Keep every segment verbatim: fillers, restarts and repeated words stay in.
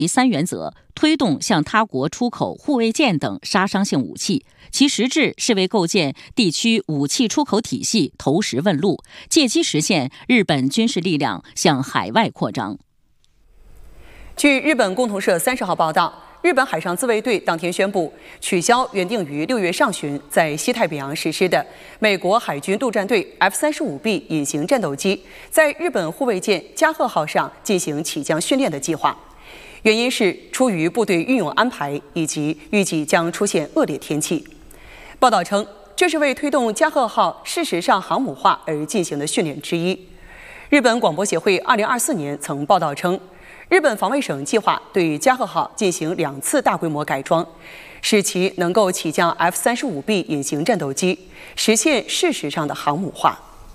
一三原则，推动向他国出口护卫舰等杀伤性武器，其实质是为构建地区武器出口体系投石问路，借机实现日本军事力量向海外扩张。 据日本共同社三十号报道，日本海上自卫队当天宣布取消原定于六月上旬在西太平洋实施的美国海军陆战队 F 三十五 B 隐形战斗机在日本护卫舰加贺号上进行起降训练的计划。原因是出于部队运用安排以及预计将出现恶劣天气。报道称，这是为推动加贺号事实上航母化而进行的训练之一。日本广播协会二零二四年曾报道称，日本防卫省计划对加贺号进行两次大规模改装，使其能够起降 F 三十五 B 隐形战斗机，实现事实上的航母化。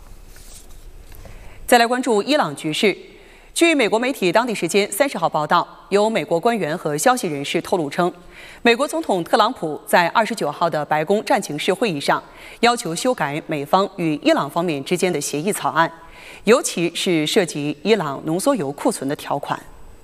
再来关注伊朗局势。据美国媒体当地时间三十号报道，有美国官员和消息人士透露称，美国总统特朗普在二十九号的白宫战情室会议上，要求修改美方与伊朗方面之间的协议草案，尤其是涉及伊朗浓缩铀库存的条款。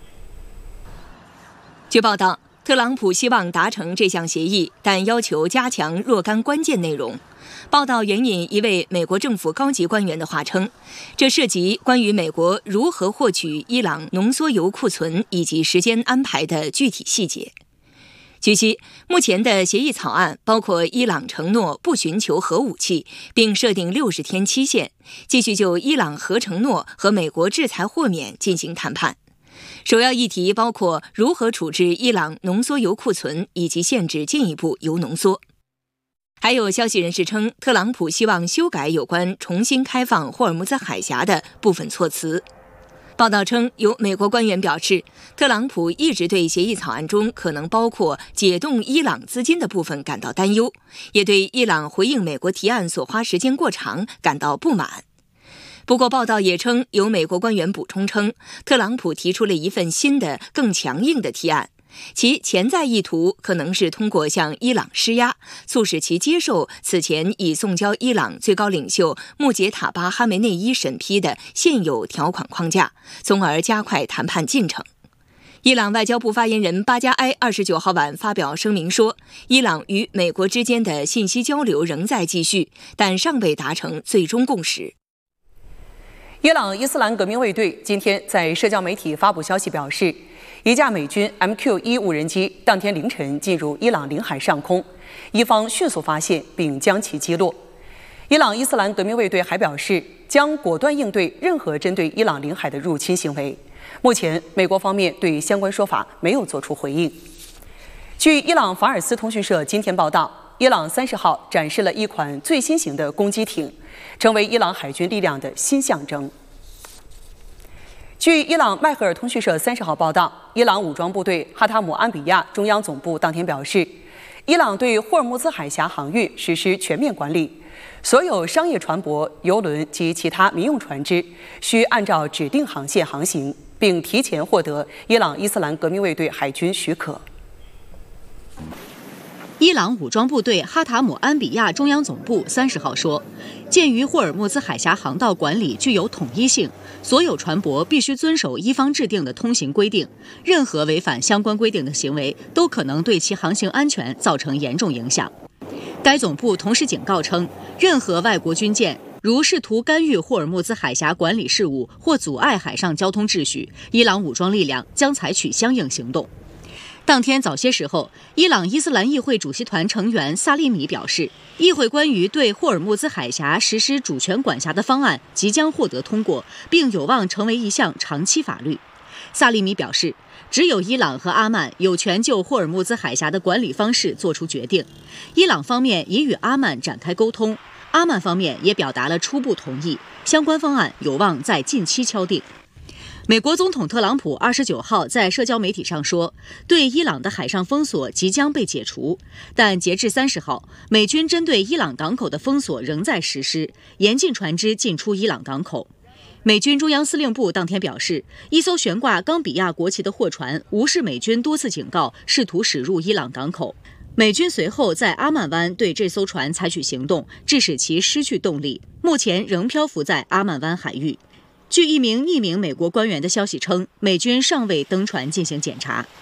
据报道，特朗普希望达成这项协议，但要求加强若干关键内容。报道援引一位美国政府高级官员的话称，这涉及关于美国如何获取伊朗浓缩铀库存以及时间安排的具体细节。据悉，目前的协议草案包括伊朗承诺不寻求核武器，并设定六十天期限，继续就伊朗核承诺和美国制裁豁免进行谈判。首要议题包括如何处置伊朗浓缩铀库存以及限制进一步铀浓缩。还有消息人士称，特朗普希望修改有关重新开放霍尔木兹海峡的部分措辞。报道称，有美国官员表示，特朗普一直对协议草案中可能包括解冻伊朗资金的部分感到担忧，也对伊朗回应美国提案所花时间过长感到不满。不过，报道也称，有美国官员补充称，特朗普提出了一份新的、更强硬的提案，其潜在意图可能是通过向伊朗施压，促使其接受此前已送交伊朗最高领袖穆杰塔巴·哈梅内伊审批的现有条款框架，从而加快谈判进程。伊朗外交部发言人巴加埃二十九号晚发表声明说，伊朗与美国之间的信息交流仍在继续，但尚未达成最终共识。 伊朗伊斯兰革命卫队今天在社交媒体发布消息表示，一架美军 M Q 一 无人机当天凌晨进入伊朗领海上空，伊方迅速发现并将其击落。伊朗伊斯兰革命卫队还表示，将果断应对任何针对伊朗领海的入侵行为。目前，美国方面对相关说法没有作出回应。据伊朗法尔斯通讯社今天报道，伊朗三十号展示了一款最新型的攻击艇，成为伊朗海军力量的新象征。据伊朗迈赫尔通讯社三十号报道，伊朗武装部队哈塔姆安比亚中央总部当天表示，伊朗对霍尔木兹海峡航运实施全面管理，所有商业船舶、邮轮及其他民用船只需按照指定航线航行，并提前获得伊朗伊斯兰革命卫队海军许可。 伊朗武装部队哈塔姆安比亚中央总部三十号说，鉴于霍尔木兹海峡航道管理具有统一性，所有船舶必须遵守伊方制定的通行规定，任何违反相关规定的行为都可能对其航行安全造成严重影响。该总部同时警告称，任何外国军舰如试图干预霍尔木兹海峡管理事务或阻碍海上交通秩序，伊朗武装力量将采取相应行动。当天早些时候，伊朗伊斯兰议会主席团成员萨利米表示，议会关于对霍尔木兹海峡实施主权管辖的方案即将获得通过，并有望成为一项长期法律。萨利米表示，只有伊朗和阿曼有权就霍尔木兹海峡的管理方式作出决定。伊朗方面已与阿曼展开沟通，阿曼方面也表达了初步同意，相关方案有望在近期敲定。美国总统特朗普二十九号在社交媒体上说，对伊朗的海上封锁即将被解除，但截至三十号，美军针对伊朗港口的封锁仍在实施，严禁船只进出伊朗港口。美军中央司令部当天表示，一艘悬挂冈比亚国旗的货船无视美军多次警告，试图驶入伊朗港口。美军随后在阿曼湾对这艘船采取行动，致使其失去动力，目前仍漂浮在阿曼湾海域。 据一名匿名美国官员的消息称，美军尚未登船进行检查。